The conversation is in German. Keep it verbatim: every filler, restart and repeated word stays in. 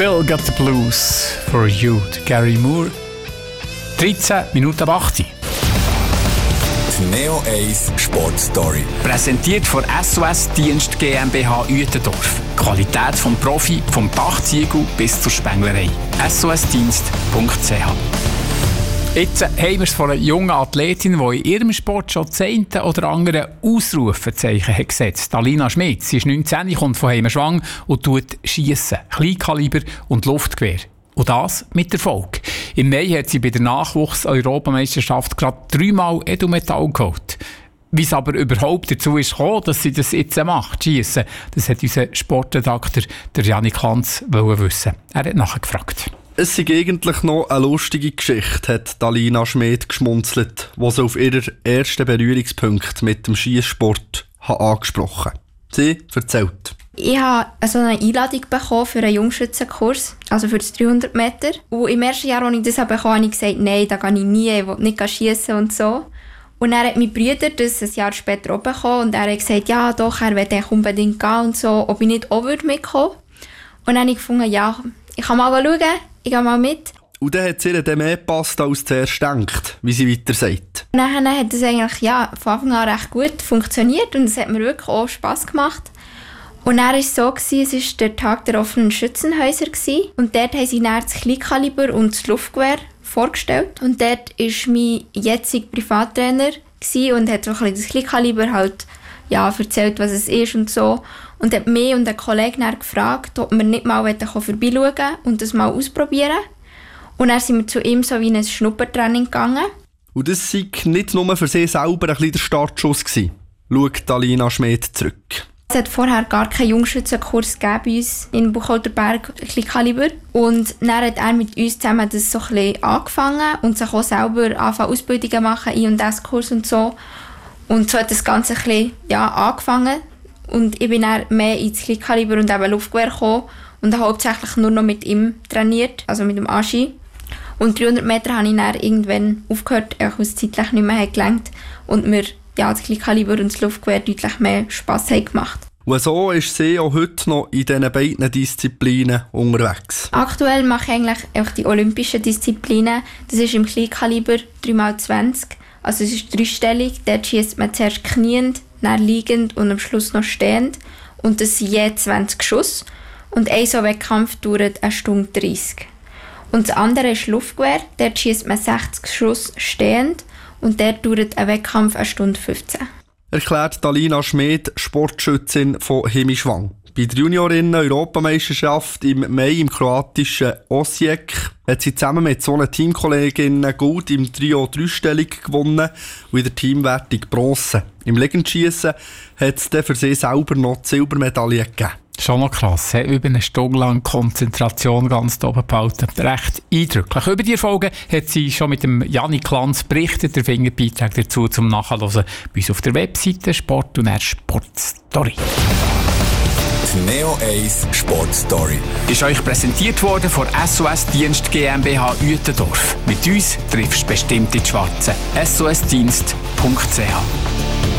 Still got the blues for you, Gary Moore. dreizehn Minuten ab acht. Die Neo eins Sportstory. Präsentiert von S O S Dienst GmbH Uetendorf. Qualität vom Profi, vom Dachziegel bis zur Spenglerei. S O S Dienst punkt c h. Jetzt haben wir es von einer jungen Athletin, die in ihrem Sport schon das eine oder andere Ausrufezeichen hat gesetzt. Alina Schmid, sie ist neunzehn, kommt von Heimenschwang und tut Schiessen, Kleinkaliber und Luftgewehr. Und das mit Erfolg. Im Mai hat sie bei der Nachwuchs-Europameisterschaft gerade dreimal Edelmetall geholt. Wie es aber überhaupt dazu ist gekommen, dass sie das jetzt macht, Schiessen, das hat unser Sportredakteur Janik Lanz wissen. Er hat nachgefragt. Es ist eigentlich noch eine lustige Geschichte, hat Alina Schmid geschmunzelt, wo sie auf ihren ersten Berührungspunkt mit dem Schiesssport angesprochen hat. Sie erzählt. Ich habe also eine Einladung bekommen für einen Jungschützenkurs, also für das dreihundert Meter. Und im ersten Jahr, als ich das bekommen habe, habe ich gesagt, nein, da gehe ich nie, ich will nicht schiessen und so. Und dann hat mein Bruder das ein Jahr später auch bekommen und er hat gesagt, ja doch, er will unbedingt gehen und so, ob ich nicht auch mitkommen würde. Und dann habe ich gefunden, ja, ich kann mal schauen, ich gehe mal mit. Und dann hat es ihr dann mehr gepasst als zuerst gedacht, wie sie weiter sagt. Und dann hat es eigentlich ja, von Anfang an recht gut funktioniert und es hat mir wirklich auch Spass gemacht. Und dann war es so, es war der Tag der offenen Schützenhäuser und dort haben sie dann das Kleinkaliber und das Luftgewehr vorgestellt. Und dort war mein jetziger Privattrainer und hat so ein bisschen das Kleinkaliber halt, ja, erzählt, was es ist und so. Und hat mich und einen Kollegen dann gefragt, ob wir nicht mal vorbeischauen und das mal ausprobieren. Und dann sind wir zu ihm so wie in ein Schnuppertraining gegangen. Und das war nicht nur für sie selber ein bisschen der Startschuss gewesen, schaut Alina Schmid zurück. Es hat vorher gar keinen Jungschützenkurs gegeben bei uns in Buchholterberg, Kleinkaliber. Und dann hat er mit uns zusammen das so ein bisschen angefangen und sich auch selber anfangen Ausbildungen machen, I und S-Kurs und so. Und so hat das Ganze ein bisschen, ja, angefangen. Und ich bin dann mehr ins Kleinkaliber und eben Luftgewehr gekommen und habe hauptsächlich nur noch mit ihm trainiert, also mit dem Aschi. Und dreihundert Meter habe ich dann irgendwann aufgehört, auch weil es zeitlich nicht mehr gelangt und mir ja, das Kleinkaliber und das Luftgewehr deutlich mehr Spass haben gemacht. Und so ist sie auch heute noch in diesen beiden Disziplinen unterwegs. Aktuell mache ich eigentlich auch die olympischen Disziplinen. Das ist im Kleinkaliber drei mal zwanzig. Also es ist dreistellig. Dort schiesst man zuerst kniend, dann liegend und am Schluss noch stehend. Und das sind je zwanzig Schuss. Und ein so Wettkampf dauert eine Stunde dreißig. Und das andere ist Luftgewehr. Dort schiesst man sechzig Schuss stehend. Und dort dauert ein Wettkampf eine Stunde fünfzehn. Erklärt Alina Schmid, Sportschützin von Heimenschwang. Bei der Juniorinnen-Europameisterschaft im Mai im kroatischen Osijek hat sie zusammen mit so einer Teamkollegin Gold im Trio dreistellig gewonnen und in der Teamwertung Bronze. Im Legendschiessen hat es dann für sie selber noch die Silbermedaille gegeben. Schon noch krass, he? Über eine Stunde lang Konzentration ganz oben behalten. Recht eindrücklich. Über die Erfolge hat sie schon mit dem Janik Lanz berichtet. Der Fingerbeitrag dazu zum Nachhören bei uns auf der Webseite Sport und Sportstory. Die Neo eins Sportstory ist euch präsentiert worden von S O S Dienst GmbH Uetendorf. Mit uns triffst du bestimmt die Schwarzen. S O S Dienst punkt c h